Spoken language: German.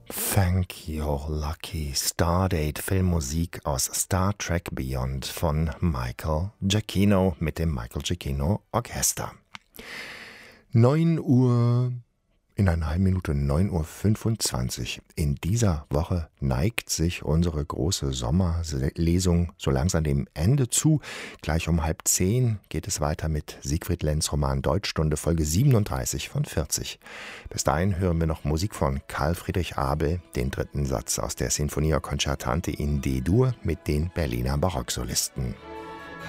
Thank You're Lucky, Stardate, Filmmusik aus Star Trek Beyond von Michael Giacchino mit dem Michael Giacchino Orchester. 9 Uhr, in einer halben Minute, 9:25 Uhr. In dieser Woche neigt sich unsere große Sommerlesung so langsam dem Ende zu. Gleich um 9:30 geht es weiter mit Siegfried Lenz Roman Deutschstunde, Folge 37 von 40. Bis dahin hören wir noch Musik von Carl Friedrich Abel, den dritten Satz aus der Sinfonia Concertante in D-Dur mit den Berliner Barocksolisten.